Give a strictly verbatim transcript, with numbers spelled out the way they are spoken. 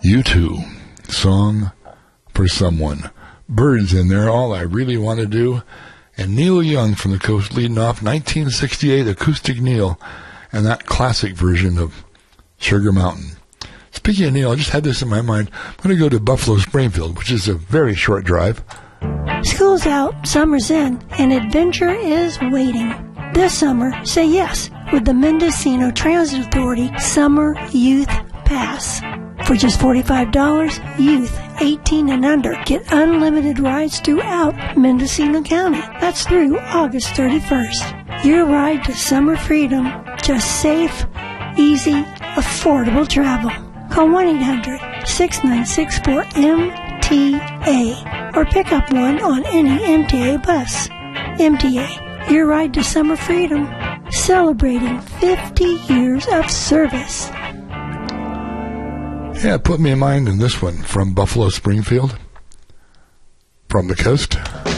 U two, Song for Someone. Birds in there, All I Really Want to Do. And Neil Young from the Coast leading off, nineteen sixty-eight, Acoustic Neil, and that classic version of Sugar Mountain. Speaking of Neil, I just had this in my mind. I'm going to go to Buffalo Springfield, which is a very short drive. School's out, summer's in, and adventure is waiting. This summer, say yes with the Mendocino Transit Authority Summer Youth Pass. For just forty-five dollars, youth eighteen and under get unlimited rides throughout Mendocino County. That's through August thirty-first. Your ride to summer freedom, just safe, easy, affordable travel. Call one eight hundred, six nine six, four M T A or pick up one on any M T A bus. M T A, your ride to summer freedom, celebrating fifty years of service. Yeah, it put me in mind in this one from Buffalo Springfield, from the coast.